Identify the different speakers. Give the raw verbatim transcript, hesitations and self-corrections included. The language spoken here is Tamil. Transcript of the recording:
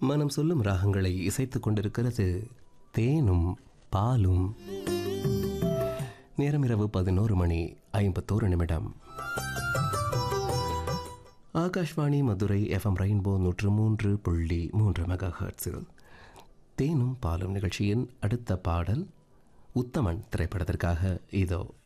Speaker 1: மனம் சொல்லும் ராகங்களை இசைத்துக் கொண்டிருக்கிறது தேனும் பாலும். நேரம் இரவு பதினோரு மணி ஐம்பத்தோரு நிமிடம். ஆகாஷ்வாணி மதுரை எஃப்எம் ரெயின்போ நூற்று மூன்று புள்ளி மூன்று மெகா ஹெர்ட்ஸில் தேனும் பாலும் நிகழ்ச்சியின் அடுத்த பாடல் உத்தமன் திரைப்படத்திற்காக இதோ.